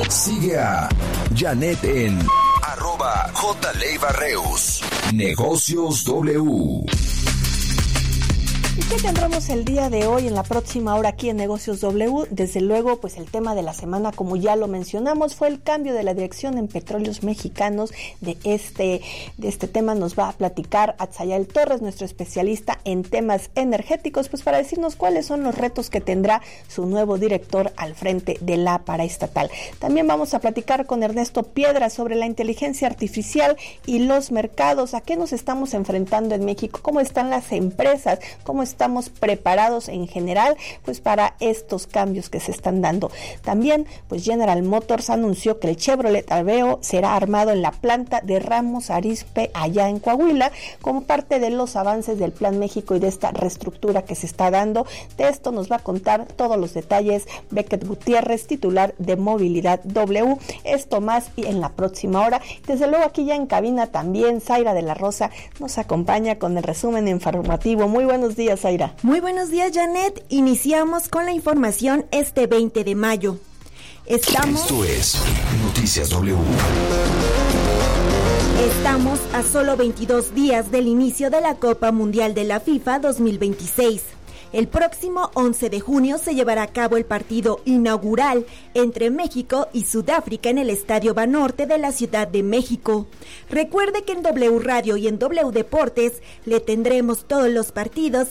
Sigue a Janet en @JLeibarreus. Negocios W. ¿Y qué tendremos el día de hoy en la próxima hora aquí en Negocios W? Desde luego, pues el tema de la semana, como ya lo mencionamos, fue el cambio de la dirección en Petróleos Mexicanos. De este tema nos va a platicar Atzayael Torres, nuestro especialista en temas energéticos, pues para decirnos cuáles son los retos que tendrá su nuevo director al frente de la paraestatal. También vamos a platicar con Ernesto Piedra sobre la inteligencia artificial y los mercados. ¿A qué nos estamos enfrentando en México? ¿Cómo están las empresas? ¿Cómo estamos preparados en general pues para estos cambios que se están dando? También pues General Motors anunció que el Chevrolet Aveo será armado en la planta de Ramos Arizpe allá en Coahuila como parte de los avances del Plan México y de esta reestructura que se está dando. De esto nos va a contar todos los detalles Beckett Gutiérrez, titular de Movilidad W. Esto más y en la próxima hora. Desde luego aquí ya en cabina también Zaira de la Rosa nos acompaña con el resumen informativo. Muy buenos días, Zaira. Muy buenos días, Janet. Iniciamos con la información este 20 de mayo. Esto es Noticias W. Estamos a solo 22 días del inicio de la Copa Mundial de la FIFA 2026. El próximo 11 de junio se llevará a cabo el partido inaugural entre México y Sudáfrica en el Estadio Banorte de la Ciudad de México. Recuerde que en W Radio y en W Deportes le tendremos todos los partidos